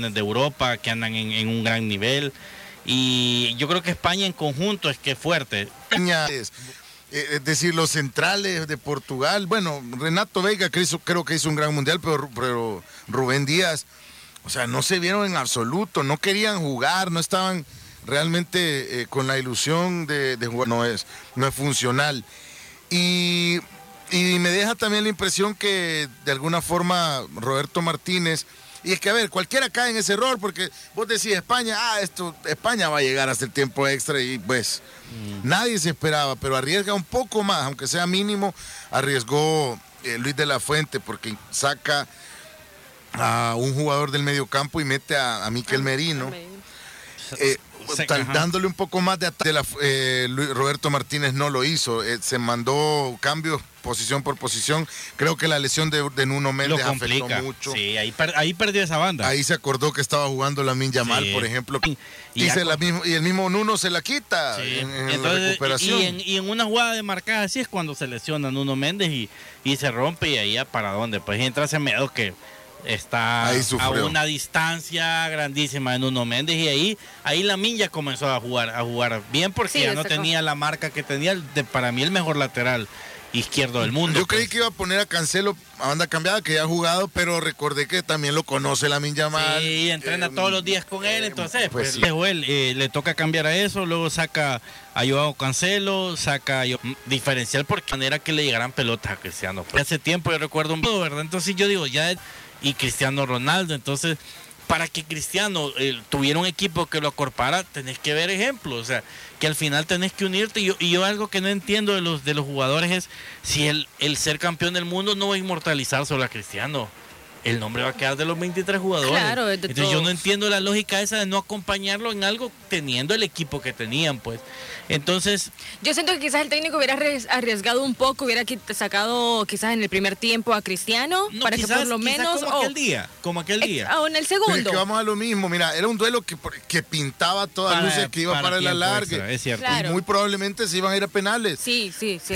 selecciones de Europa que andan en un gran nivel. Y yo creo que España en conjunto es que es fuerte. Es decir, los centrales de Portugal, bueno, Renato Veiga creo que hizo un gran mundial, pero Rubén Díaz, o sea, no se vieron en absoluto, no querían jugar, no estaban realmente con la ilusión de jugar, no es funcional. Y me deja también la impresión que de alguna forma Roberto Martínez, y es que a ver, cualquiera cae en ese error, porque vos decís España, España va a llegar hasta el tiempo extra y pues nadie se esperaba, pero arriesga un poco más, aunque sea mínimo, arriesgó Luis de la Fuente porque saca a un jugador del mediocampo y mete a Mikel Merino. Dándole un poco más de ataque. Roberto Martínez no lo hizo, se mandó cambios posición por posición. Creo que la lesión de Nuno Méndez afectó mucho. Sí, ahí perdió esa banda. Ahí se acordó que estaba jugando Lamine Yamal, por ejemplo. Y el mismo Nuno se la quita en la recuperación. Y en una jugada de marcada así es cuando se lesiona Nuno Méndez y se rompe, y ahí para dónde. Pues entra Semedo, que está a una distancia grandísima de Nuno Méndez, y ahí Lamine ya comenzó a jugar bien, porque ya no tenía la marca que tenía para mí el mejor lateral izquierdo del mundo. Yo creí que iba a poner a Cancelo a banda cambiada, que ya ha jugado, pero recordé que también lo conoce Lamine Yamal. Sí, entrena todos los días con él, entonces pues sí. Le toca cambiar a eso, luego saca a Joao Cancelo, saca diferencial porque manera que le llegaran pelotas a Cristiano. Hace tiempo yo recuerdo un video, ¿verdad? Entonces yo digo, y Cristiano Ronaldo, entonces para que Cristiano tuviera un equipo que lo acorpara, tenés que ver ejemplos, o sea, que al final tenés que unirte, y yo algo que no entiendo de los jugadores es si el ser campeón del mundo no va a inmortalizar solo a Cristiano. El nombre va a quedar de los 23 jugadores. Claro, entonces yo no entiendo la lógica esa de no acompañarlo en algo teniendo el equipo que tenían, pues. Entonces, yo siento que quizás el técnico hubiera arriesgado un poco, hubiera sacado quizás en el primer tiempo a Cristiano, para que por lo menos como aquel día. O en el segundo. Pero es que vamos a lo mismo, mira, era un duelo que pintaba todas luces que iba para el alargue. Es cierto. Claro. Y muy probablemente se iban a ir a penales. Sí.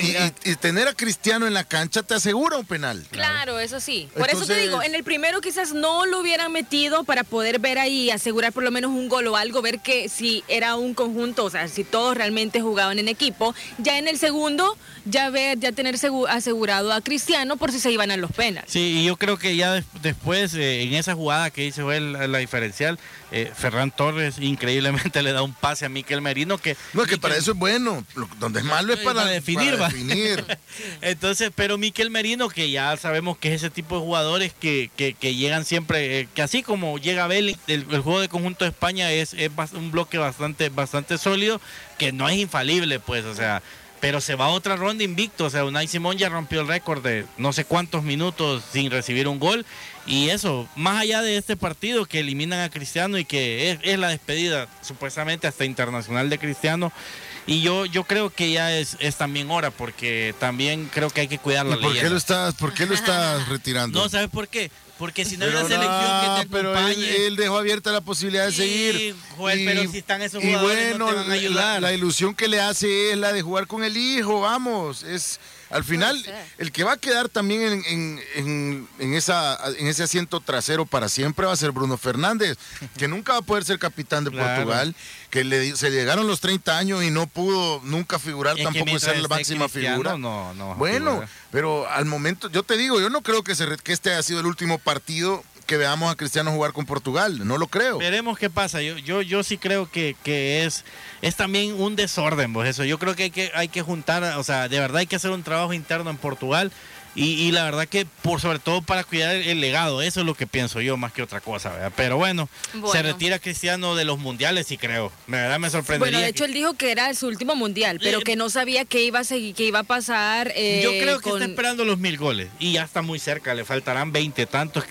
Y tener a Cristiano en la cancha te asegura un penal. Claro, eso sí. Por Entonces, eso te digo, en el primero quizás no lo hubieran metido para poder ver ahí, asegurar por lo menos un gol o algo, ver que si era un conjunto, o sea, si todos realmente jugaban en equipo. Ya en el segundo, ya tener asegurado a Cristiano por si se iban a los penales. Sí, y yo creo que ya después, en esa jugada que hizo él, la diferencial, Ferran Torres increíblemente le da un pase a Mikel Merino que... No, es que para eso es bueno, donde es malo es para definir. definir. Entonces, pero Mikel Merino, que ya sabemos que es ese tipo de jugadores que llegan siempre, que así como llega Belly, el juego de conjunto de España es un bloque bastante sólido, que no es infalible, pues, o sea, pero se va a otra ronda invicto, o sea, Unai Simón ya rompió el récord de no sé cuántos minutos sin recibir un gol, y eso, más allá de este partido que eliminan a Cristiano y que es la despedida supuestamente hasta internacional de Cristiano, y yo creo que ya es también hora, porque también creo que hay que cuidar la leyenda. ¿Por qué lo estás retirando? No, ¿sabes por qué? Porque si no hay una selección que te pero acompañe... él dejó abierta la posibilidad de seguir. Joel, pero si están esos jugadores, bueno, no te van a ayudar. La ilusión que le hace es la de jugar con el hijo, vamos. Al final, el que va a quedar también en ese asiento trasero para siempre va a ser Bruno Fernández, que nunca va a poder ser capitán de Portugal, que se llegaron los 30 años y no pudo nunca figurar, tampoco ser la máxima figura. No, bueno, pero al momento, yo te digo, yo no creo que este haya sido el último partido que veamos a Cristiano jugar con Portugal, no lo creo. Veremos qué pasa. Yo sí creo que es también un desorden, pues eso. Yo creo que hay que juntar, o sea, de verdad hay que hacer un trabajo interno en Portugal, y la verdad que sobre todo para cuidar el legado, eso es lo que pienso yo más que otra cosa, ¿verdad? Pero bueno, se retira Cristiano de los mundiales, y creo, de verdad me sorprendería. Bueno, de hecho él dijo que era su último mundial, pero que no sabía qué iba a seguir, qué iba a pasar. Yo creo que está esperando los 1000 goles y ya está muy cerca, le faltarán 20 tantos.